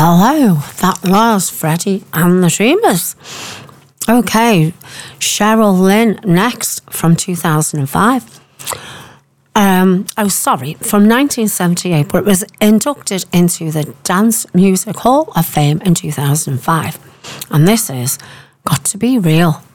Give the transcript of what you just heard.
Hello, that was Freddie and the Dreamers. Okay, Cheryl Lynn next from 2005. From 1978, but it was inducted into the Dance Music Hall of Fame in 2005. And this is Got to Be Real.